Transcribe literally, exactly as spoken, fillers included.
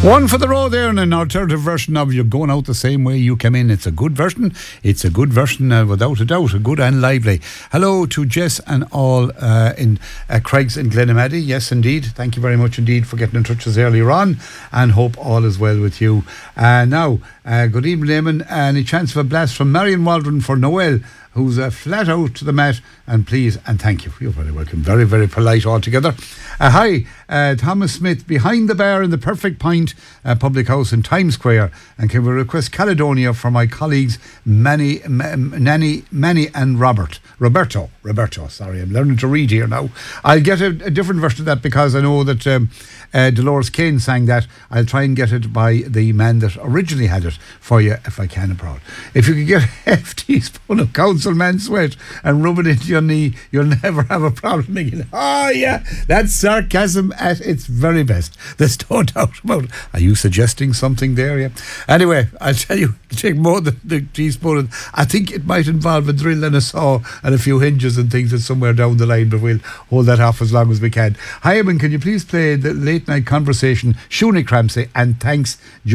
One for the road there, and an alternative version of You're Going Out the Same Way You Came In. It's a good version. It's a good version, uh, without a doubt. A good and lively. Hello to Jess and all uh, in uh, Craig's in Glenamaddy. Yes, indeed. Thank you very much indeed for getting in touch with us earlier on, and hope all is well with you. Uh, now, uh, good evening, Eamon. Any chance of a blast from Marion Waldron for Noel, who's uh, flat out to the mat, and please and thank you. You're very welcome. Very, very polite altogether. Uh, hi, uh, Thomas Smith, behind the bar in the Perfect Pint uh, Public House in Times Square, and can we request Caledonia for my colleagues Manny, M- Nanny, Manny and Robert. Roberto, Roberto, sorry, I'm learning to read here now. I'll get a, a different version of that because I know that um, uh, Dolores Kane sang that. I'll try and get it by the man that originally had it for you if I can abroad. If you could get a half teaspoon of Councilman Sweat and rub it into your knee, you'll never have a problem again. Oh yeah, that's sarcasm at its very best. There's no doubt about it. Are you suggesting something there? Yeah. Anyway, I'll tell you, take more than the teaspoon. I think it might involve a drill and a saw and a few hinges and things that's somewhere down the line, but we'll hold that off as long as we can. Hi, Eamon, can you please play the late night conversation, Shuni Cramsey, and thanks, John.